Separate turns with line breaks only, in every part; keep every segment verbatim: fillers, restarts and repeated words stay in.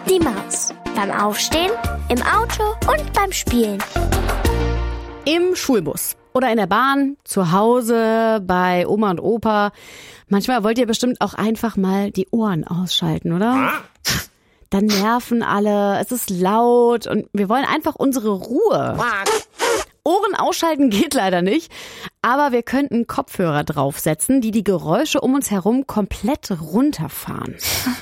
Die Maus. Beim Aufstehen, im Auto und beim Spielen.
Im Schulbus oder in der Bahn, zu Hause, bei Oma und Opa. Manchmal wollt ihr bestimmt auch einfach mal die Ohren ausschalten, oder? Dann nerven alle, es ist laut und wir wollen einfach unsere Ruhe. Ohren ausschalten geht leider nicht, aber wir könnten Kopfhörer draufsetzen, die die Geräusche um uns herum komplett runterfahren.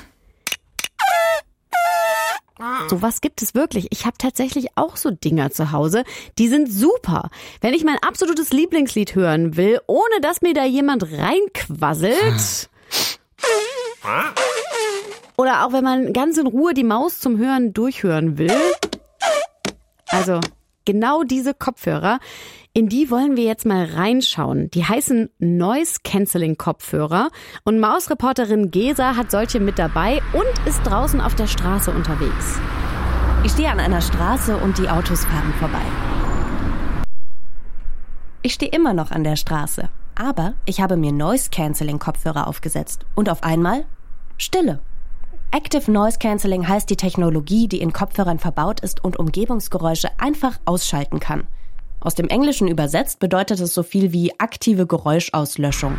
Sowas gibt es wirklich. Ich habe tatsächlich auch so Dinger zu Hause. Die sind super. Wenn ich mein absolutes Lieblingslied hören will, ohne dass mir da jemand reinquasselt. Oder auch wenn man ganz in Ruhe die Maus zum Hören durchhören will. Also genau diese Kopfhörer, in die wollen wir jetzt mal reinschauen. Die heißen Noise-Canceling-Kopfhörer und Mausreporterin Gesa hat solche mit dabei und ist draußen auf der Straße unterwegs.
Ich stehe an einer Straße und die Autos fahren vorbei. Ich stehe immer noch an der Straße, aber ich habe mir Noise-Canceling-Kopfhörer aufgesetzt und auf einmal Stille. Active Noise Cancelling heißt die Technologie, die in Kopfhörern verbaut ist und Umgebungsgeräusche einfach ausschalten kann. Aus dem Englischen übersetzt bedeutet es so viel wie aktive Geräuschauslöschung.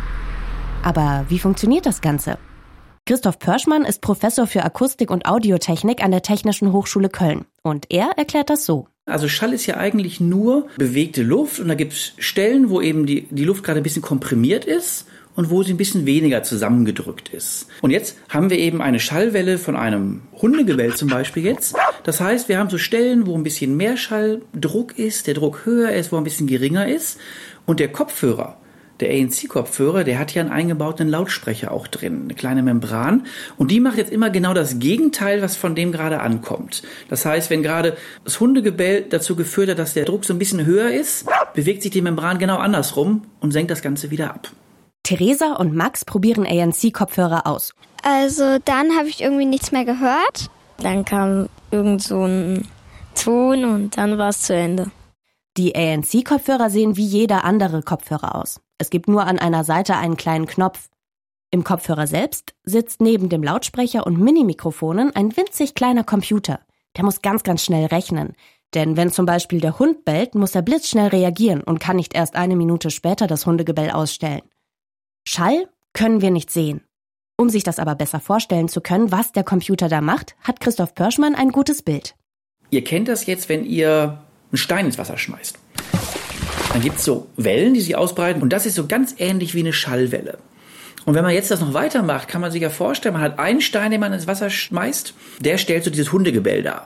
Aber wie funktioniert das Ganze? Christoph Pörschmann ist Professor für Akustik und Audiotechnik an der Technischen Hochschule Köln. Und er erklärt das so.
Also Schall ist ja eigentlich nur bewegte Luft und da gibt es Stellen, wo eben die, die Luft gerade ein bisschen komprimiert ist und wo sie ein bisschen weniger zusammengedrückt ist. Und jetzt haben wir eben eine Schallwelle von einem Hundegebell zum Beispiel jetzt. Das heißt, wir haben so Stellen, wo ein bisschen mehr Schalldruck ist, der Druck höher ist, wo ein bisschen geringer ist. Und der Kopfhörer, der A N C-Kopfhörer, der hat ja einen eingebauten Lautsprecher auch drin, eine kleine Membran. Und die macht jetzt immer genau das Gegenteil, was von dem gerade ankommt. Das heißt, wenn gerade das Hundegebell dazu geführt hat, dass der Druck so ein bisschen höher ist, bewegt sich die Membran genau andersrum und senkt das Ganze wieder ab.
Theresa und Max probieren A N C-Kopfhörer aus.
Also dann habe ich irgendwie nichts mehr gehört.
Dann kam irgend so ein Ton und dann war es zu Ende.
Die A N C-Kopfhörer sehen wie jeder andere Kopfhörer aus. Es gibt nur an einer Seite einen kleinen Knopf. Im Kopfhörer selbst sitzt neben dem Lautsprecher und Mini-Mikrofonen ein winzig kleiner Computer. Der muss ganz, ganz schnell rechnen. Denn wenn zum Beispiel der Hund bellt, muss er blitzschnell reagieren und kann nicht erst eine Minute später das Hundegebell ausstellen. Schall können wir nicht sehen. Um sich das aber besser vorstellen zu können, was der Computer da macht, hat Christoph Pörschmann ein gutes Bild.
Ihr kennt das jetzt, wenn ihr einen Stein ins Wasser schmeißt. Dann gibt es so Wellen, die sich ausbreiten und das ist so ganz ähnlich wie eine Schallwelle. Und wenn man jetzt das noch weitermacht, kann man sich ja vorstellen, man hat einen Stein, den man ins Wasser schmeißt, der stellt so dieses Hundegebell dar.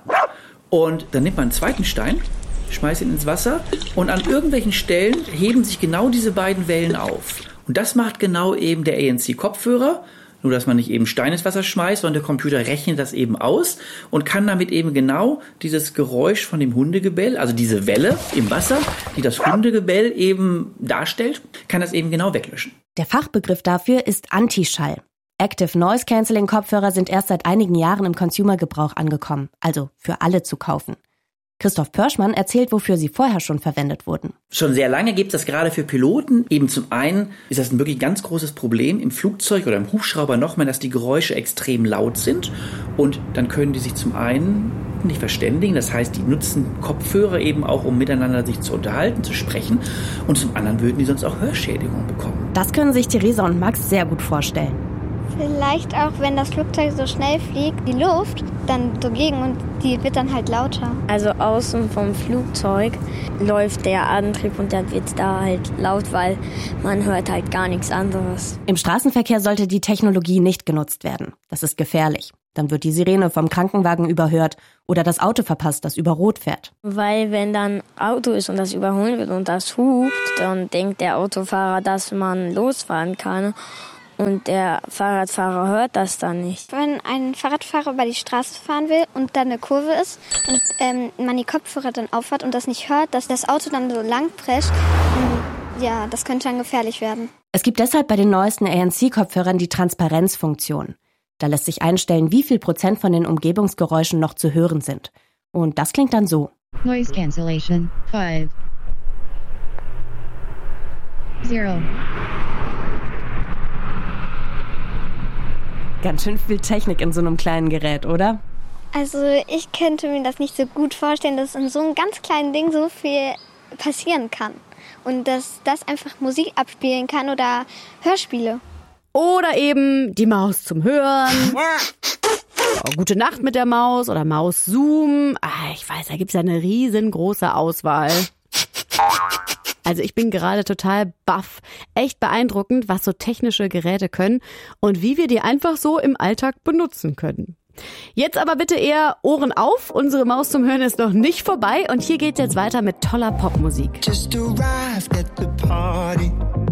Und dann nimmt man einen zweiten Stein, schmeißt ihn ins Wasser und an irgendwelchen Stellen heben sich genau diese beiden Wellen auf. Und das macht genau eben der A N C-Kopfhörer, nur dass man nicht eben Stein ins Wasser schmeißt, sondern der Computer rechnet das eben aus und kann damit eben genau dieses Geräusch von dem Hundegebell, also diese Welle im Wasser, die das Hundegebell eben darstellt, kann das eben genau weglöschen.
Der Fachbegriff dafür ist Antischall. Active Noise Cancelling Kopfhörer sind erst seit einigen Jahren im Consumer-Gebrauch angekommen, also für alle zu kaufen. Christoph Pörschmann erzählt, wofür sie vorher schon verwendet wurden.
Schon sehr lange gibt es das gerade für Piloten. Eben zum einen ist das ein wirklich ganz großes Problem im Flugzeug oder im Hubschrauber noch mal, dass die Geräusche extrem laut sind. Und dann können die sich zum einen nicht verständigen. Das heißt, die nutzen Kopfhörer eben auch, um miteinander sich zu unterhalten, zu sprechen. Und zum anderen würden die sonst auch Hörschädigungen bekommen.
Das können sich Theresa und Max sehr gut vorstellen.
Vielleicht auch, wenn das Flugzeug so schnell fliegt, die Luft dann dagegen und die wird dann halt lauter.
Also außen vom Flugzeug läuft der Antrieb und dann wird es da halt laut, weil man hört halt gar nichts anderes.
Im Straßenverkehr sollte die Technologie nicht genutzt werden. Das ist gefährlich. Dann wird die Sirene vom Krankenwagen überhört oder das Auto verpasst, das über Rot fährt.
Weil wenn dann Auto ist und das überholen wird und das hupt, dann denkt der Autofahrer, dass man losfahren kann. Und der Fahrradfahrer hört das dann nicht.
Wenn ein Fahrradfahrer über die Straße fahren will und da eine Kurve ist und ähm, man die Kopfhörer dann aufhat und das nicht hört, dass das Auto dann so lang prescht, ja, das könnte dann gefährlich werden.
Es gibt deshalb bei den neuesten A N C-Kopfhörern die Transparenzfunktion. Da lässt sich einstellen, wie viel Prozent von den Umgebungsgeräuschen noch zu hören sind. Und das klingt dann so.
Noise cancellation five zero.
Ganz schön viel Technik in so einem kleinen Gerät, oder?
Also ich könnte mir das nicht so gut vorstellen, dass in so einem ganz kleinen Ding so viel passieren kann. Und dass das einfach Musik abspielen kann oder Hörspiele.
Oder eben die Maus zum Hören. Oh, Gute Nacht mit der Maus oder Maus Zoom. Ah, ich weiß, da gibt's ja eine riesengroße Auswahl. Also ich bin gerade total baff. Echt beeindruckend, was so technische Geräte können und wie wir die einfach so im Alltag benutzen können. Jetzt aber bitte eher Ohren auf. Unsere Maus zum Hören ist noch nicht vorbei und hier geht's jetzt weiter mit toller Popmusik.
Just arrived at the party.